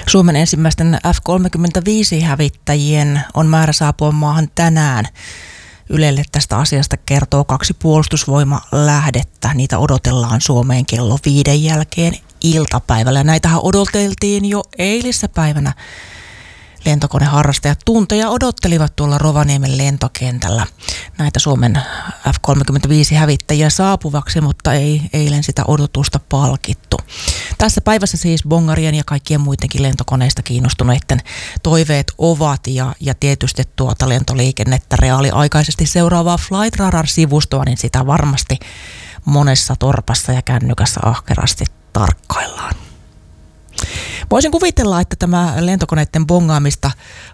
Suomen ensimmäisten F-35-hävittäjien on määrä saapua maahan tänään. Ylelle tästä asiasta kertoo 2 puolustusvoimalähdettä. Niitä odotellaan Suomeen kello 5 jälkeen iltapäivällä. Näitähän odoteltiin jo eilissäpäivänä. Lentokoneharrastajat tunteja odottelivat tuolla Rovaniemen lentokentällä näitä Suomen F-35-hävittäjiä saapuvaksi, mutta ei eilen sitä odotusta palkittu. Tässä päivässä siis bongarien ja kaikkien muidenkin lentokoneista kiinnostuneiden toiveet ovat ja tietysti tuota lentoliikennettä reaaliaikaisesti seuraavaa Flight Radar-sivustoa, niin sitä varmasti monessa torpassa ja kännykässä ahkerasti tarkkaillaan. Voisin kuvitella, että tämä lentokoneiden bongaamista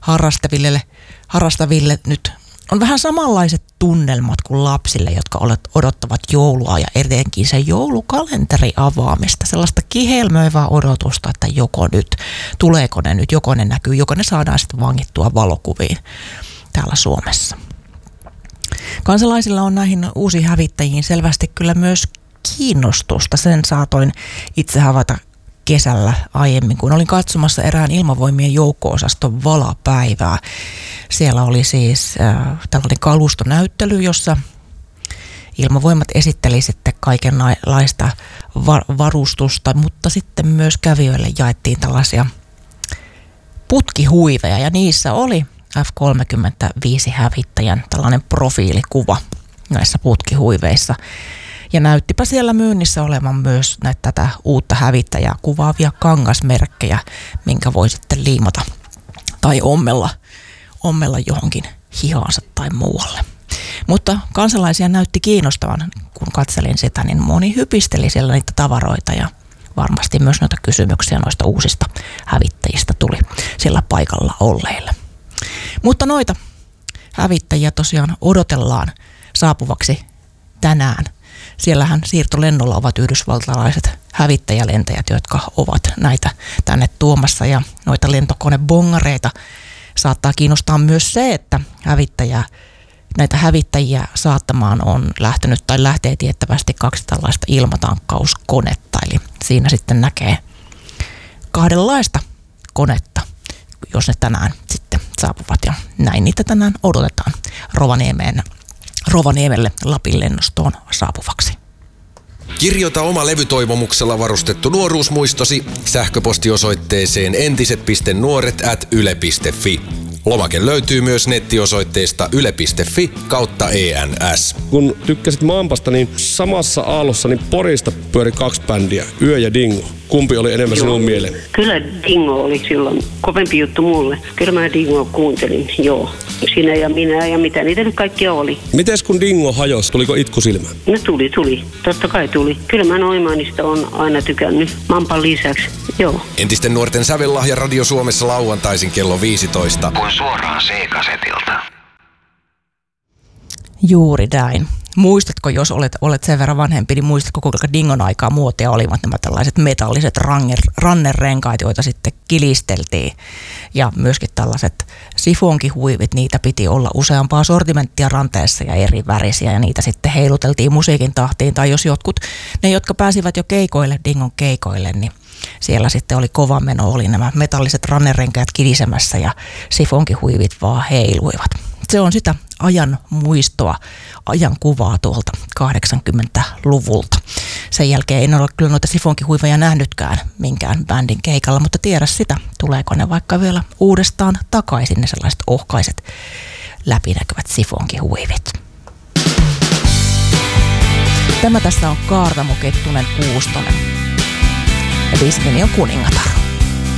harrastaville nyt on vähän samanlaiset tunnelmat kuin lapsille, jotka odottavat joulua ja etenkin se joulukalenteri avaamista. Sellaista kihelmöivää odotusta, että joko nyt, tuleeko ne nyt, joko ne näkyy, joko ne saadaan sitten vangittua valokuviin täällä Suomessa. Kansalaisilla on näihin uusiin hävittäjiin selvästi kyllä myös kiinnostusta. Sen saatoin itse havaita kesällä aiemmin, kun olin katsomassa erään ilmavoimien joukko-osaston valapäivää. Siellä oli siis tällainen kalustonäyttely, jossa ilmavoimat esitteli sitten kaikenlaista varustusta, mutta sitten myös kävijöille jaettiin tällaisia putkihuiveja ja niissä oli F-35-hävittäjän tällainen profiilikuva näissä putkihuiveissa. Ja näyttipä siellä myynnissä olevan myös tätä uutta hävittäjää kuvaavia kangasmerkkejä, minkä voi sitten liimata tai ommella johonkin hihaansa tai muualle. Mutta kansalaisia näytti kiinnostavan, kun katselin sitä, niin moni hypisteli siellä niitä tavaroita ja varmasti myös noita kysymyksiä noista uusista hävittäjistä tuli siellä paikalla olleille. Mutta noita hävittäjiä tosiaan odotellaan saapuvaksi tänään. Siellähän siirtolennolla ovat yhdysvaltalaiset hävittäjälentäjät, jotka ovat näitä tänne tuomassa. Ja noita lentokonebongareita saattaa kiinnostaa myös se, että näitä hävittäjiä saattamaan on lähtenyt tai lähtee tiettävästi 2 tällaista ilmatankkauskonetta. Eli siinä sitten näkee 2 konetta, jos ne tänään sitten saapuvat. Ja näin niitä tänään odotetaan Rovaniemelle Lapin lennostoon saapuvaksi. Kirjoita oma levytoivomuksella varustettu nuoruusmuistosi sähköpostiosoitteeseen entiset.nuoret@yle.fi. Lomake löytyy myös nettiosoitteesta yle.fi/ENS. Kun tykkäsit Mampasta, niin samassa aallossa niin Porista pyöri 2 bändiä, Yö ja Dingo. Kumpi oli enemmän sinun mieleen? Kyllä Dingo oli silloin kovempi juttu mulle. Kyllä mä Dingoa kuuntelin, joo. Sinä ja minä ja mitä niitä nyt kaikkia oli. Mites kun Dingo hajosi, tuliko itku silmään? No tuli. Totta kai tuli. Kyllä mä Noimanista on aina tykännyt Mampan lisäksi, joo. Entisten nuorten sävellahja Radio Suomessa lauantaisin kello 15. Kuin suoraan C-kasetilta. Juuri näin. Muistatko, jos olet sen verran vanhempi, niin muistatko, kuinka Dingon aikaa muotia olivat nämä tällaiset metalliset rannerenkaat, joita sitten kilisteltiin. Ja myöskin tällaiset sifonkihuivit, niitä piti olla useampaa sortimenttia ranteessa ja eri värisiä. Ja niitä sitten heiluteltiin musiikin tahtiin. Tai jos ne jotka pääsivät jo keikoille, Dingon keikoille, niin siellä sitten oli kova meno, oli nämä metalliset rannerenkaat kilisemässä ja sifonkihuivit vaan heiluivat. Se on sitä ajan muistoa, ajan kuvaa tuolta 80-luvulta. Sen jälkeen en ole kyllä noita sifonkihuiveja nähnytkään minkään bändin keikalla, mutta tiedä sitä, tuleeko ne vaikka vielä uudestaan takaisin, ne sellaiset ohkaiset läpinäkyvät sifonkihuivit. Tämä tässä on Kaartamo Kettunen Kuustonen ja biisin nimi on Kuningatar.